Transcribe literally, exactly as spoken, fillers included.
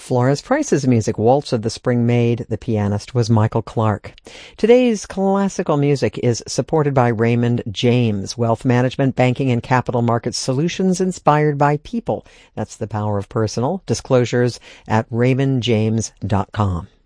Flores Price's music, Waltz of the Spring Maid. The pianist was Michael Clark. Today's classical music is supported by Raymond James, wealth management, banking, and capital markets solutions inspired by people. That's the power of personal. Disclosures at raymond james dot com.